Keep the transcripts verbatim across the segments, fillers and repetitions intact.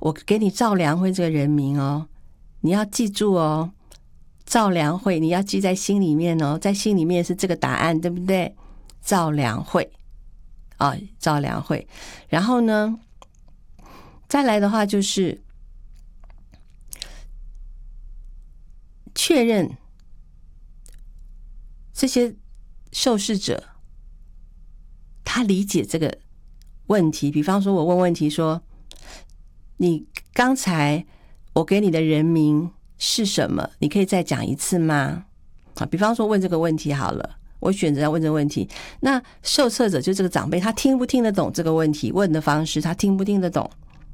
我给你赵良慧这个人名哦，你要记住哦，赵良慧你要记在心里面哦，在心里面是这个答案，对不对？赵良慧啊，赵良慧。然后呢，再来的话就是确认这些受试者他理解这个问题。比方说我问问题说，你刚才我给你的人名是什么？你可以再讲一次吗？啊，比方说问这个问题好了，我选择要问这个问题，那受测者就这个长辈，他听不听得懂这个问题？问的方式他听不听得懂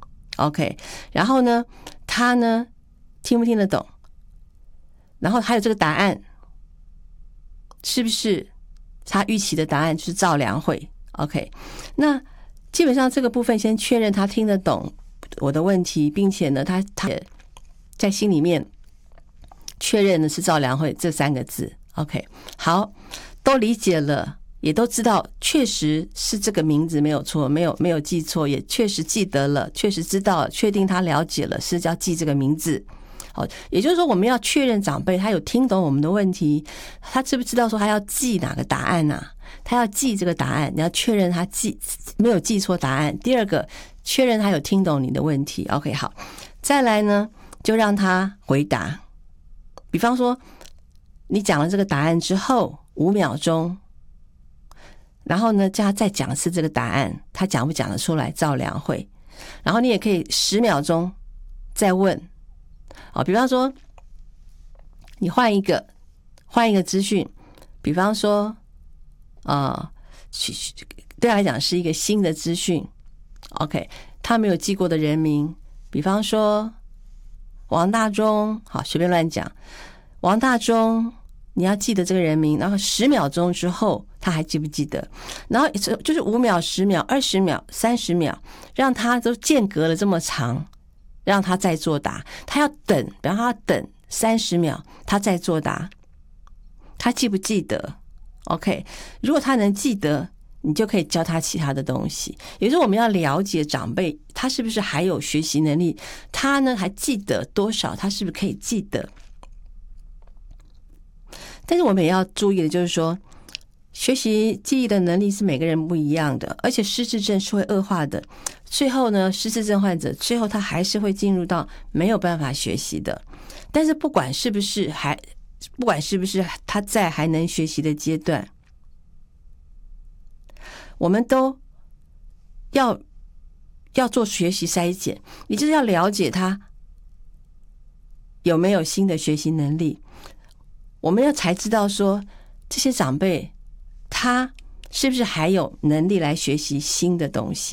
？OK， 然后呢，他呢听不听得懂？然后还有这个答案，是不是他预期的答案就是赵良慧 ？OK， 那基本上这个部分先确认他听得懂我的问题，并且呢，他他也在心里面确认的是赵良慧这三个字。OK， 好，都理解了，也都知道确实是这个名字没有错，没有没有记错，也确实记得了，确实知道，确定他了解了，是要记这个名字。好，也就是说我们要确认长辈他有听懂我们的问题，他知不知道说他要记哪个答案啊？他要记这个答案，你要确认他记没有记错答案。第二个，确认他有听懂你的问题。 OK， 好，再来呢就让他回答。比方说你讲了这个答案之后五秒钟，然后呢叫他再讲一次这个答案，他讲不讲得出来？赵良慧。然后你也可以十秒钟再问。好，比方说你换一个换一个资讯，比方说啊、呃，对他来讲是一个新的资讯。 OK， 他没有记过的人名，比方说王大中，好，随便乱讲，王大中你要记得这个人名，然后十秒钟之后他还记不记得？然后就是五秒、十秒、二十秒、三十秒，让他都间隔了这么长，让他再作答。他要等，比方他等三十秒，他再作答，他记不记得 ？OK， 如果他能记得，你就可以教他其他的东西。也就是我们要了解长辈他是不是还有学习能力，他呢还记得多少，他是不是可以记得？但是我们也要注意的就是说，学习记忆的能力是每个人不一样的，而且失智症是会恶化的。最后呢，失智症患者最后他还是会进入到没有办法学习的。但是不管是不是还不管是不是他在还能学习的阶段，我们都要要做学习筛检，也就是要了解他有没有新的学习能力。我们要才知道说这些长辈他是不是还有能力来学习新的东西。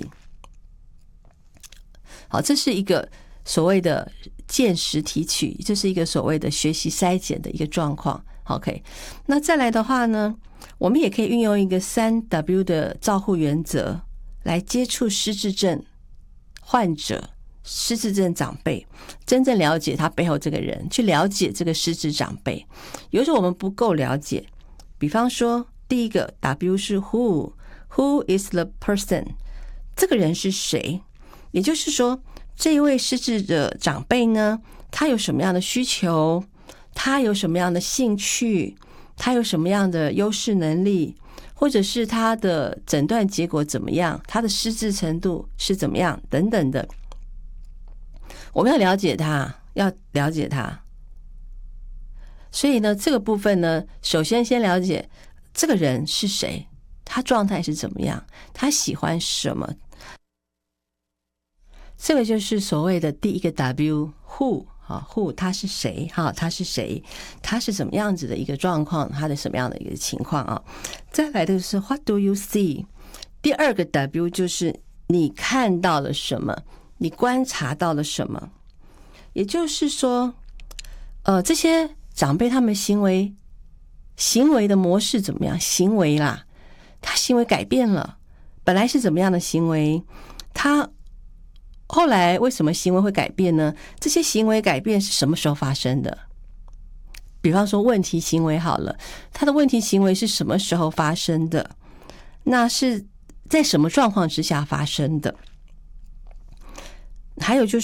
好，这是一个所谓的见识提取，这是一个所谓的学习筛检的一个状况。 OK， 那再来的话呢，我们也可以运用一个三 W 的照护原则来接触失智症患者、失智症长辈，真正了解他背后这个人，去了解这个失智长辈。有时候我们不够了解，比方说第一个 W 是 Who Who is the person， 这个人是谁？也就是说这一位失智的长辈呢，他有什么样的需求，他有什么样的兴趣，他有什么样的优势能力，或者是他的诊断结果怎么样，他的失智程度是怎么样等等的。我们要了解他，要了解他。所以呢，这个部分呢，首先先了解这个人是谁，他状态是怎么样，他喜欢什么。这个就是所谓的第一个 W Who 啊 Who 他是谁哈，他是谁，他是什么样子的一个状况，他的什么样的一个情况啊。再来的是 What do you see？ 第二个 W 就是你看到了什么，你观察到了什么。也就是说呃，这些长辈他们行为行为的模式怎么样？行为啦，他行为改变了，本来是怎么样的行为，他后来为什么行为会改变呢？这些行为改变是什么时候发生的？比方说问题行为好了，他的问题行为是什么时候发生的？那是在什么状况之下发生的？还有就是